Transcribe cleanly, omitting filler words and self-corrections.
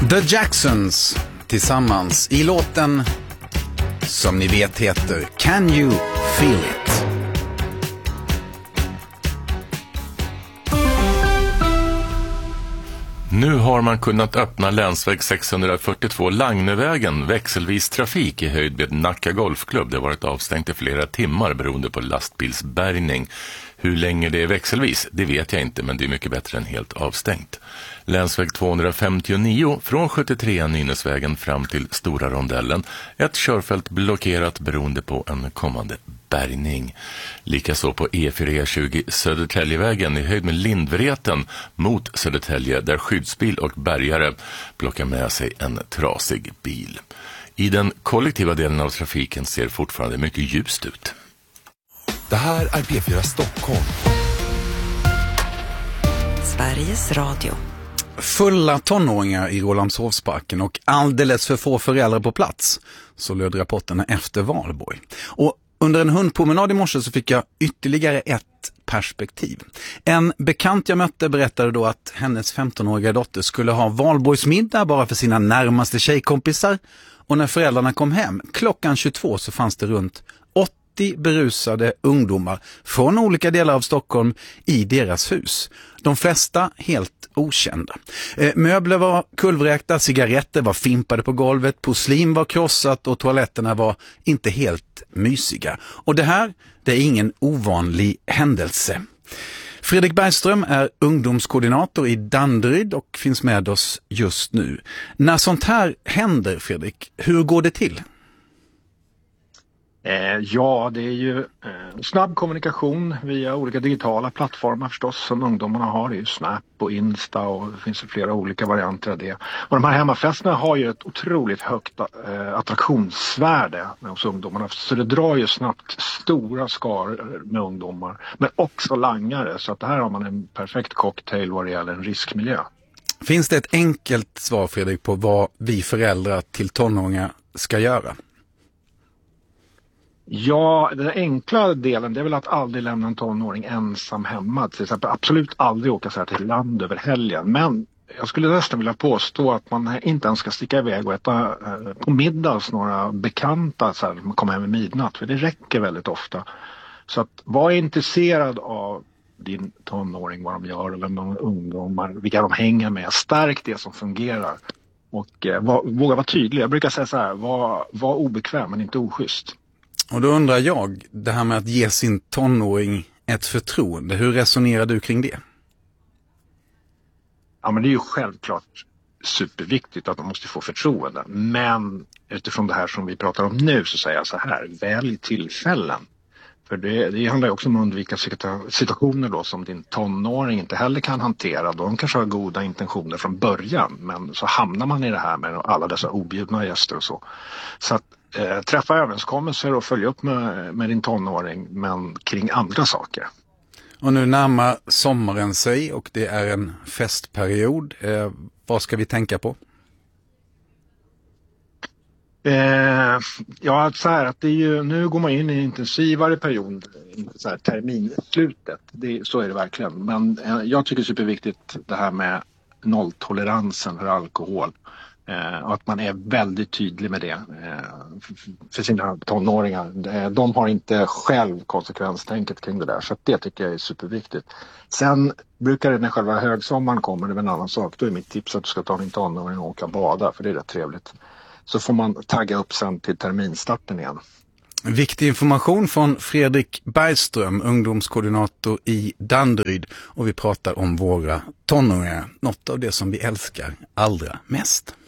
The Jacksons tillsammans i låten som ni vet heter Can You Feel It? Nu har man kunnat öppna länsväg 642 Lagnövägen växelvis trafik i höjd med Nacka Golfklubb. Det har varit avstängt i flera timmar beroende på lastbilsbärgning. Hur länge det är växelvis, det vet jag inte, men det är mycket bättre än helt avstängt. Länsväg 259 från 73 Nynäsvägen fram till Stora Rondellen. Ett körfält blockerat beroende på en kommande bärgning. Likaså på E4-E20 Södertäljevägen i höjd med Lindvreten mot Södertälje där skyddsbil och bärgare plockar med sig en trasig bil. I den kollektiva delen av trafiken ser fortfarande mycket ljust ut. Det här är P4 Stockholm. Sveriges Radio. Fulla tonåringar i Rålambshovsparken och alldeles för få föräldrar på plats, så löd rapporterna efter Valborg. Och under en hundpromenad i morse så fick jag ytterligare ett perspektiv. En bekant jag mötte berättade då att hennes 15-åriga dotter skulle ha valborgsmiddag bara för sina närmaste tjejkompisar, och när föräldrarna kom hem klockan 22 så fanns det runt 80 berusade ungdomar från olika delar av Stockholm i deras hus. De flesta helt okända. Möbler var kullvräkta, cigaretter var fimpade på golvet, porslin var krossat och toaletterna var inte helt mysiga. Och det här, det är ingen ovanlig händelse. Fredrik Bergström är ungdomskoordinator i Danderyd och finns med oss just nu. När sånt här händer, Fredrik, hur går det till? Ja, det är ju snabb kommunikation via olika digitala plattformar förstås som ungdomarna har. Det är ju Snap och Insta och det finns flera olika varianter av det. Och de här hemmafesterna har ju ett otroligt högt attraktionsvärde hos ungdomarna. Så det drar ju snabbt stora skaror med ungdomar. Men också langare, så att här har man en perfekt cocktail vad det gäller en riskmiljö. Finns det ett enkelt svar, Fredrik, på vad vi föräldrar till tonåringar ska göra? Ja, den enkla delen det är väl att aldrig lämna en tonåring ensam hemma. Till exempel absolut aldrig åka så här till land över helgen. Men jag skulle nästan vilja påstå att man inte ens ska sticka iväg och äta på middag hos några bekanta så här, man kommer hem vid midnatt. För det räcker väldigt ofta. Så att var intresserad av din tonåring, vad de gör, vem de ungdomar, vilka de hänger med. Stärk det som fungerar. Och våga vara tydlig. Jag brukar säga så här, var obekväm men inte oschysst. Och då undrar jag, det här med att ge sin tonåring ett förtroende, hur resonerar du kring det? Ja, men det är ju självklart superviktigt att de måste få förtroende. Men utifrån det här som vi pratar om nu så säger jag så här, välj tillfällen. För det handlar ju också om att undvika situationer då som din tonåring inte heller kan hantera. De kanske har goda intentioner från början, men så hamnar man i det här med alla dessa objudna gäster och så. Så att träffa överenskommelser och följa upp med din tonåring, men kring andra saker. Och nu närmar sommaren sig och det är en festperiod. Vad ska vi tänka på? Ja, så här att det är ju, nu går man in i en intensivare period, så här terminslutet. Så är det verkligen. Men jag tycker det är superviktigt det här med nolltoleransen för alkohol. Och att man är väldigt tydlig med det för sina tonåringar. De har inte själv konsekvenstänket kring det där, så att det tycker jag är superviktigt. Sen brukar det när själva högsommaren kommer, det är en annan sak. Då är mitt tips att du ska ta din tonåring och åka och bada, för det är rätt trevligt. Så får man tagga upp sen till terminstarten igen. Viktig information från Fredrik Bergström, ungdomskoordinator i Danderyd. Och vi pratar om våra tonåringar, något av det som vi älskar allra mest.